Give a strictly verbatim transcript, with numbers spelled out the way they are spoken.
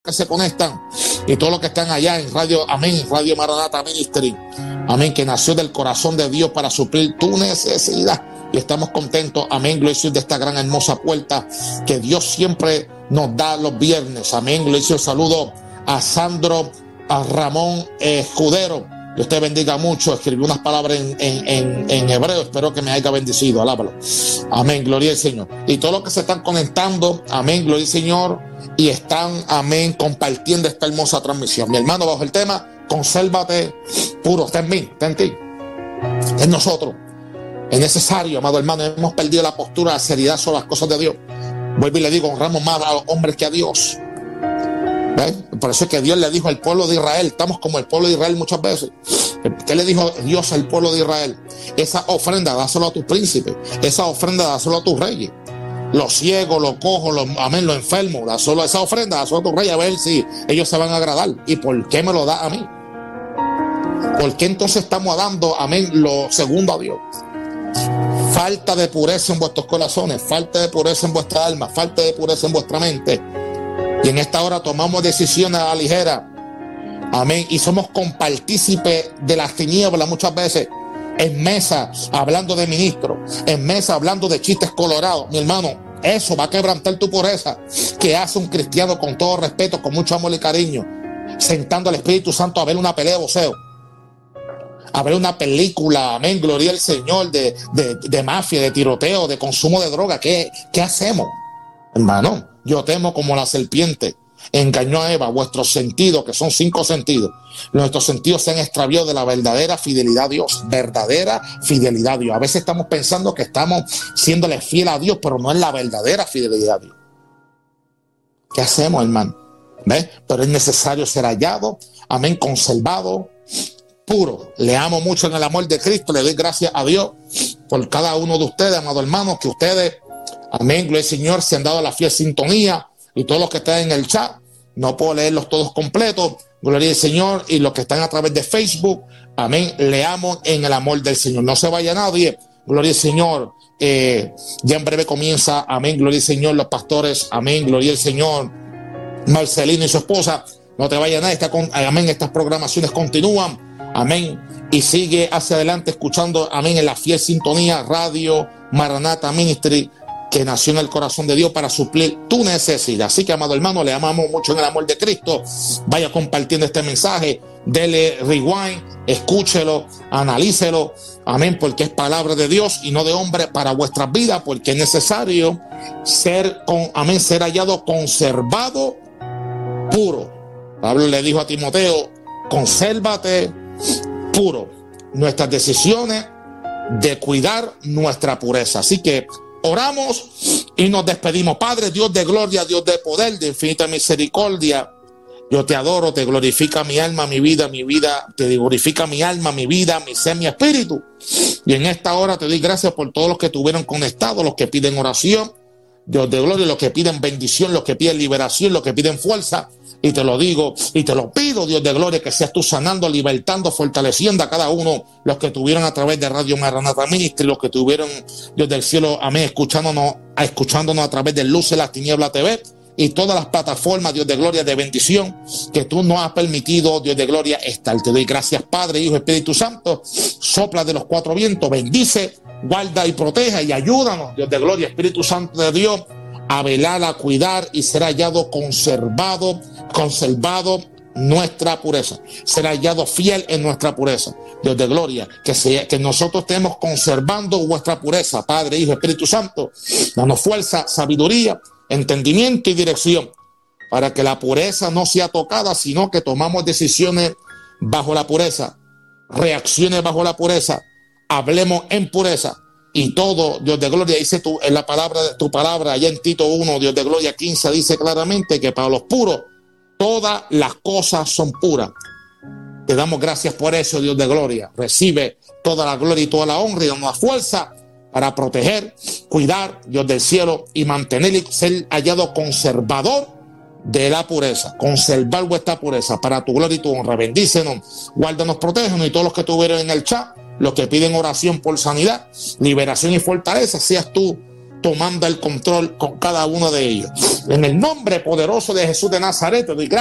que se conectan y todos los que están allá en Radio Amén, Radio Maranata Ministry, amén, que nació del corazón de Dios para suplir tu necesidad. Y estamos contentos, amén, gloria a Dios, de esta gran hermosa puerta que Dios siempre nos da los viernes, amén, gloria a Dios. Saludo a Sandro, a Ramón eh, Escudero, Dios te bendiga mucho. Escribí unas palabras en, en, en, en hebreo, espero que me haya bendecido, alábalo, amén, gloria al Señor. Y todos los que se están conectando, amén, gloria al Señor, y están, amén, compartiendo esta hermosa transmisión. Mi hermano, bajo el tema, consérvate puro, está en mí, está en ti, en nosotros. Es necesario, amado hermano, hemos perdido la postura, la seriedad sobre las cosas de Dios. Vuelvo y le digo, honramos más a los hombres que a Dios. ¿Ves? Por eso es que Dios le dijo al pueblo de Israel, estamos como el pueblo de Israel muchas veces. ¿Qué le dijo Dios al pueblo de Israel? Esa ofrenda dáselo a tus príncipes, esa ofrenda dáselo a tus reyes. Los ciegos, los cojos, los, amén, los enfermos, dáselo, esa ofrenda dáselo a tus reyes, a ver si ellos se van a agradar. ¿Y por qué me lo da a mí? ¿Por qué entonces estamos dando, amén, lo segundo a Dios? Falta de pureza en vuestros corazones, falta de pureza en vuestra alma, falta de pureza en vuestra mente. Y en esta hora tomamos decisiones a la ligera, amén, y somos compartícipes de las tinieblas muchas veces. En mesa hablando de ministros, en mesa hablando de chistes colorados. Mi hermano, eso va a quebrantar tu pureza. Que hace un cristiano con todo respeto, con mucho amor y cariño, sentando al Espíritu Santo a ver una pelea de boxeo, a ver una película, amén, gloria al Señor, de, de, de mafia, de tiroteo, de consumo de droga? ¿Qué, qué hacemos? Hermano, yo temo como la serpiente engañó a Eva. Vuestros sentidos, que son cinco sentidos, nuestros sentidos se han extraviado de la verdadera fidelidad a Dios. Verdadera fidelidad a Dios. A veces estamos pensando que estamos siéndole fiel a Dios, pero no es la verdadera fidelidad a Dios. ¿Qué hacemos, hermano? ¿Ves? Pero es necesario ser hallado, amén, conservado, puro. Le amo mucho en el amor de Cristo. Le doy gracias a Dios por cada uno de ustedes, amados hermanos, que ustedes, amén, gloria al Señor, se han dado la fiel sintonía. Y todos los que están en el chat, no puedo leerlos todos completos, gloria al Señor. Y los que están a través de Facebook, amén, le amo en el amor del Señor. No se vaya nadie, gloria al Señor. Eh, ya en breve comienza, amén, gloria al Señor, los pastores, amén, gloria al Señor, Marcelino y su esposa. No te vaya nadie, está con, amén, estas programaciones continúan, amén, y sigue hacia adelante escuchando, amén, en la fiel sintonía, Radio Maranata Ministry, que nació en el corazón de Dios para suplir tu necesidad. Así que, amado hermano, le amamos mucho en el amor de Cristo. Vaya compartiendo este mensaje, dele rewind, escúchelo, analícelo, amén, porque es palabra de Dios y no de hombre para vuestras vidas, porque es necesario ser, con, amén, ser hallado conservado, puro. Pablo le dijo a Timoteo, consérvate puro. Nuestras decisiones de cuidar nuestra pureza. Así que oramos y nos despedimos. Padre, Dios de gloria, Dios de poder, de infinita misericordia, yo te adoro, te glorifica mi alma, mi vida, mi vida, te glorifica mi alma, mi vida, mi ser, mi espíritu. Y en esta hora te doy gracias por todos los que estuvieron conectados, los que piden oración, Dios de gloria, los que piden bendición, los que piden liberación, los que piden fuerza. Y te lo digo y te lo pido, Dios de gloria, que seas tú sanando, libertando, fortaleciendo a cada uno, los que tuvieron a través de Radio Maranata Ministry, los que tuvieron, Dios del cielo, amén, escuchándonos, escuchándonos a través de Luz de las Tinieblas T V y todas las plataformas, Dios de gloria, de bendición que tú nos has permitido, Dios de gloria, estar. Te doy gracias, Padre, Hijo, Espíritu Santo. Sopla de los cuatro vientos, bendice, guarda y proteja y ayúdanos, Dios de gloria, Espíritu Santo de Dios, a velar, a cuidar y ser hallado conservado, conservado nuestra pureza, ser hallado fiel en nuestra pureza. Dios de gloria, que, sea, que nosotros estemos conservando vuestra pureza, Padre, Hijo, Espíritu Santo. Danos fuerza, sabiduría, entendimiento y dirección para que la pureza no sea tocada, sino que tomamos decisiones bajo la pureza, reacciones bajo la pureza, hablemos en pureza. Y todo, Dios de gloria, dice tú en la palabra de tu palabra, allá en Tito uno, Dios de gloria quince, dice claramente que para los puros todas las cosas son puras. Te damos gracias por eso, Dios de gloria. Recibe toda la gloria y toda la honra y damos la fuerza para proteger, cuidar, Dios del cielo, y mantener y ser hallado conservador de la pureza. Conservar vuestra pureza para tu gloria y tu honra. Bendícenos, guárdanos, protégenos, y todos los que estuvieron en el chat, los que piden oración por sanidad, liberación y fortaleza, seas tú tomando el control con cada uno de ellos. En el nombre poderoso de Jesús de Nazaret, te doy gracias.